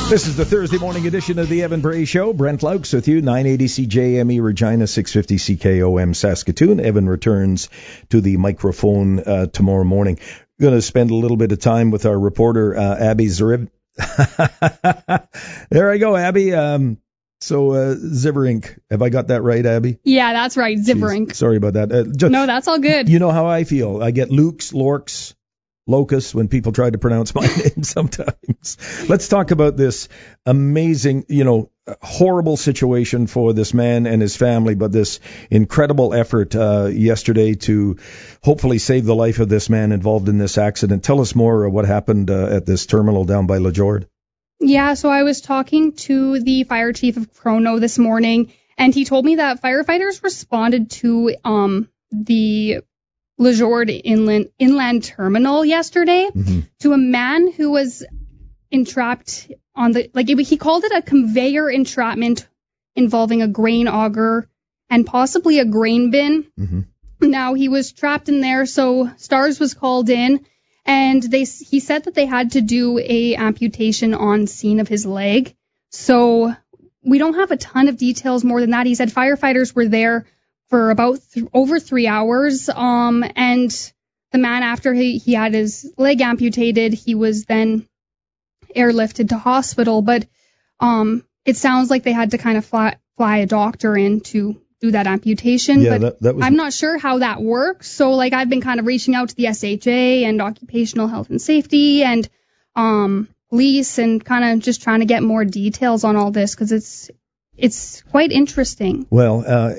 This is the Thursday morning edition of the Evan Bray Show. Brent Laux with you, 980 CJME Regina, 650 CKOM Saskatoon. Evan returns to the microphone tomorrow morning. We're going to spend a little bit of time with our reporter, Abby Zerib. There I go, Abby. Ziverink. Have I got that right, Abby? Yeah, that's right, Ziverink. Jeez, sorry about that. No, that's all good. You know how I feel. I get Lukes, Lorks, Locus when people try to pronounce my name sometimes. Let's talk about this amazing, horrible situation for this man and his family, but this incredible effort yesterday to hopefully save the life of this man involved in this accident. Tell us more of what happened at this terminal down by Lajord. Yeah, so I was talking to the fire chief of Crono this morning, and he told me that firefighters responded to the Lajord Inland Terminal yesterday to a man who was entrapped on he called it a conveyor entrapment involving a grain auger and possibly a grain bin. Now he was trapped in there, so STARS was called in, and he said that they had to do a amputation on scene of his leg. So we don't have a ton of details more than that. He said firefighters were there for about over 3 hours, and the man, after he had his leg amputated, he was then airlifted to hospital, but it sounds like they had to kind of fly a doctor in to do that amputation. Yeah, but that was... I'm not sure how that works, so I've been kind of reaching out to the SHA and Occupational Health and Safety and police and kind of just trying to get more details on all this, because it's quite interesting. Well,